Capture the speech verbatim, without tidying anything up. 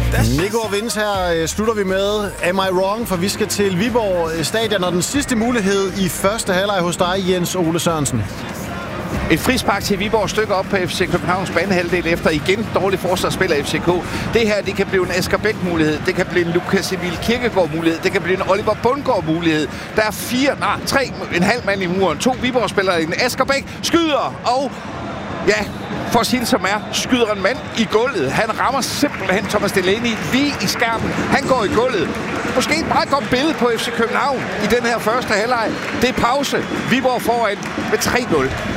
Nico og Vince her slutter vi med Am I Wrong? For vi skal til Viborg Stadion, og den sidste mulighed i første halvleg hos dig, Jens Ole Sørensen. Et frispark til Viborg, stykker op på F C Københavns banehalvdel efter igen dårlig forsvarsspiller af F C K. Det her, det kan blive en Asger Bæk-mulighed. Det kan blive en Lukas Emil Kirkegaard-mulighed. Det kan blive en Oliver Bundgaard-mulighed. Der er fire, nej, tre, en halv mand i muren. To Viborg-spillere, en Asger Bæk skyder, og ja, for at sige det som er, skyder en mand i gulvet. Han rammer simpelthen Thomas Delaney lige i skærmen. Han går i gulvet. Måske et meget godt billede på F C København i den her første halvleg. Det er pause. Viborg foran med tre nul.